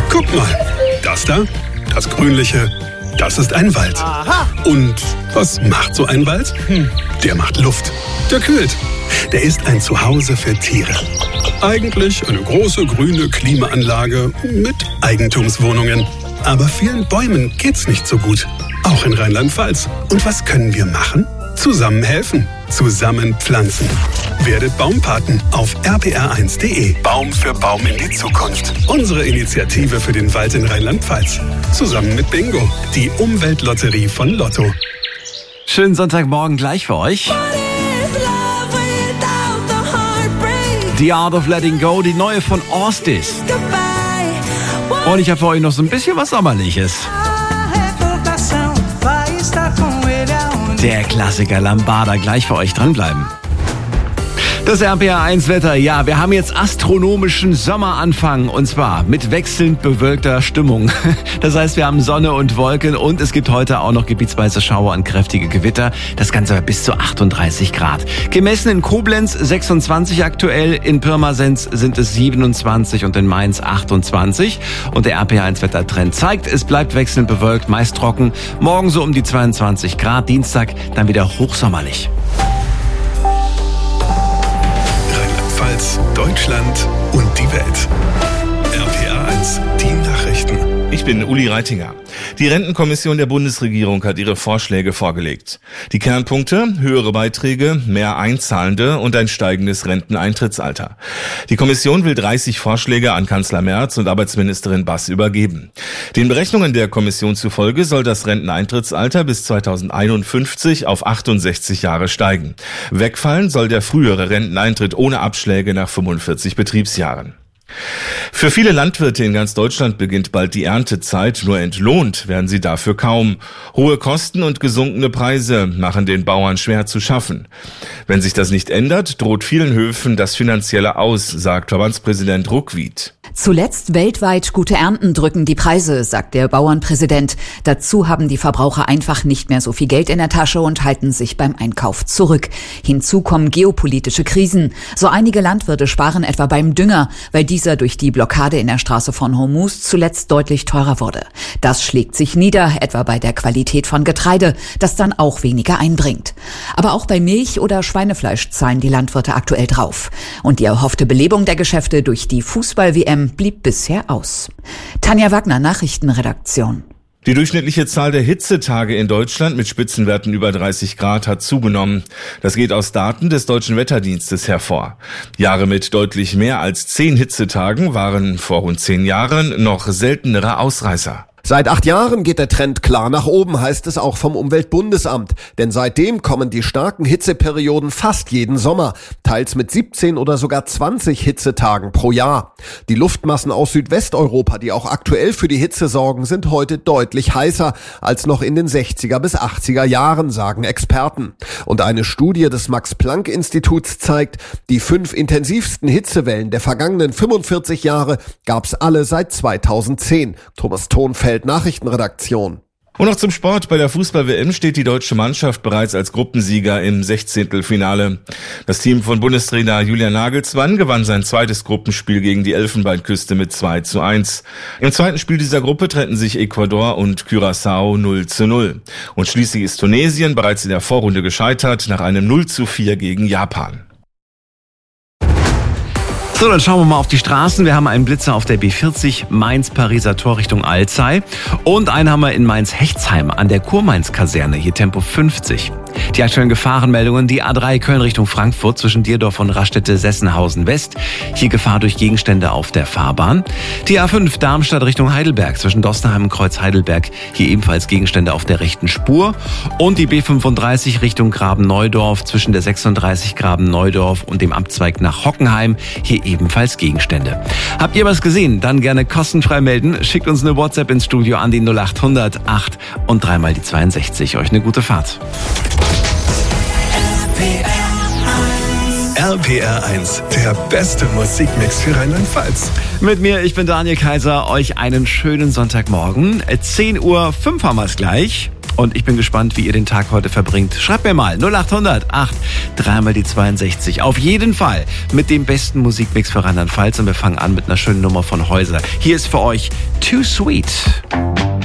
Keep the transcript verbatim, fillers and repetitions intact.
Guck mal, das da, das Grünliche, das ist ein Wald. Aha. Und was macht so ein Wald? Hm, der macht Luft, der kühlt. Der ist ein Zuhause für Tiere. Eigentlich eine große grüne Klimaanlage mit Eigentumswohnungen. Aber vielen Bäumen geht's nicht so gut. Auch in Rheinland-Pfalz. Und was können wir machen? Zusammen helfen. Zusammen pflanzen. Werdet Baumpaten auf r p r eins punkt d e. Baum für Baum in die Zukunft. Unsere Initiative für den Wald in Rheinland-Pfalz. Zusammen mit Bingo, die Umweltlotterie von Lotto. Schönen Sonntagmorgen gleich für euch. The Art of Letting Go, die neue von Ostis. Und ich habe für euch noch so ein bisschen was Sommerliches. Der Klassiker Lambada, gleich für euch dranbleiben. Das R P R eins Wetter, ja, wir haben jetzt astronomischen Sommeranfang und zwar mit wechselnd bewölkter Stimmung. Das heißt, wir haben Sonne und Wolken und es gibt heute auch noch gebietsweise Schauer und kräftige Gewitter. Das Ganze bis zu achtunddreißig Grad. Gemessen in Koblenz sechsundzwanzig aktuell, in Pirmasens sind es siebenundzwanzig und in Mainz achtundzwanzig. Und der R P R eins Wettertrend zeigt, es bleibt wechselnd bewölkt, meist trocken. Morgen so um die zweiundzwanzig Grad, Dienstag dann wieder hochsommerlich. Deutschland und die Welt. R P R eins, die Nachrichten. Ich bin Uli Reitinger. Die Rentenkommission der Bundesregierung hat ihre Vorschläge vorgelegt. Die Kernpunkte: höhere Beiträge, mehr Einzahlende und ein steigendes Renteneintrittsalter. Die Kommission will dreißig Vorschläge an Kanzler Merz und Arbeitsministerin Bass übergeben. Den Berechnungen der Kommission zufolge soll das Renteneintrittsalter bis zweitausendeinundfünfzig auf achtundsechzig Jahre steigen. Wegfallen soll der frühere Renteneintritt ohne Abschläge nach fünfundvierzig Betriebsjahren. Für viele Landwirte in ganz Deutschland beginnt bald die Erntezeit, nur entlohnt werden sie dafür kaum. Hohe Kosten und gesunkene Preise machen den Bauern schwer zu schaffen. Wenn sich das nicht ändert, droht vielen Höfen das finanzielle Aus, sagt Verbandspräsident Ruckwied. Zuletzt weltweit gute Ernten drücken die Preise, sagt der Bauernpräsident. Dazu haben die Verbraucher einfach nicht mehr so viel Geld in der Tasche und halten sich beim Einkauf zurück. Hinzu kommen geopolitische Krisen. So einige Landwirte sparen etwa beim Dünger, weil dieser durch die Blockade in der Straße von Hormuz zuletzt deutlich teurer wurde. Das schlägt sich nieder, etwa bei der Qualität von Getreide, das dann auch weniger einbringt. Aber auch bei Milch oder Schweinefleisch zahlen die Landwirte aktuell drauf. Und die erhoffte Belebung der Geschäfte durch die Fußball-W M blieb bisher aus. Tanja Wagner, Nachrichtenredaktion. Die durchschnittliche Zahl der Hitzetage in Deutschland mit Spitzenwerten über dreißig Grad hat zugenommen. Das geht aus Daten des Deutschen Wetterdienstes hervor. Jahre mit deutlich mehr als zehn Hitzetagen waren vor rund zehn Jahren noch seltenere Ausreißer. Seit acht Jahren geht der Trend klar nach oben, heißt es auch vom Umweltbundesamt. Denn seitdem kommen die starken Hitzeperioden fast jeden Sommer, teils mit siebzehn oder sogar zwanzig Hitzetagen pro Jahr. Die Luftmassen aus Südwesteuropa, die auch aktuell für die Hitze sorgen, sind heute deutlich heißer als noch in den sechziger bis achtziger Jahren, sagen Experten. Und eine Studie des Max-Planck-Instituts zeigt, die fünf intensivsten Hitzewellen der vergangenen fünfundvierzig Jahre gab's alle seit zweitausendzehn. Thomas Thonfeld, Nachrichtenredaktion. Und noch zum Sport. Bei der Fußball-W M steht die deutsche Mannschaft bereits als Gruppensieger im Sechzehntelfinale. Das Team von Bundestrainer Julian Nagelsmann gewann sein zweites Gruppenspiel gegen die Elfenbeinküste mit zwei zu eins. Im zweiten Spiel dieser Gruppe trennten sich Ecuador und Curaçao null zu null. Und schließlich ist Tunesien bereits in der Vorrunde gescheitert nach einem null zu vier gegen Japan. So, dann schauen wir mal auf die Straßen. Wir haben einen Blitzer auf der B vierzig Mainz-Pariser Tor Richtung Alzey und einen haben wir in Mainz-Hechtsheim an der Kurmainz-Kaserne, hier Tempo fünfzig. Die aktuellen Gefahrenmeldungen: die A drei Köln Richtung Frankfurt zwischen Dierdorf und Raststätte-Sessenhausen West. Hier Gefahr durch Gegenstände auf der Fahrbahn. Die A fünf Darmstadt Richtung Heidelberg zwischen Dostenheim und Kreuz Heidelberg. Hier ebenfalls Gegenstände auf der rechten Spur. Und die B fünfunddreißig Richtung Graben-Neudorf zwischen der sechsunddreißig Graben-Neudorf und dem Abzweig nach Hockenheim. Hier ebenfalls Gegenstände. Habt ihr was gesehen? Dann gerne kostenfrei melden. Schickt uns eine WhatsApp ins Studio an die null acht hundert acht und dreimal die zweiundsechzig. Euch eine gute Fahrt. R P R eins, der beste Musikmix für Rheinland-Pfalz. Mit mir, ich bin Daniel Kaiser. Euch einen schönen Sonntagmorgen. zehn Uhr fünf haben wir es gleich. Und ich bin gespannt, wie ihr den Tag heute verbringt. Schreibt mir mal null acht hundert acht dreimal die zweiundsechzig. Auf jeden Fall mit dem besten Musikmix für Rheinland-Pfalz. Und wir fangen an mit einer schönen Nummer von Häuser. Hier ist für euch Too Sweet.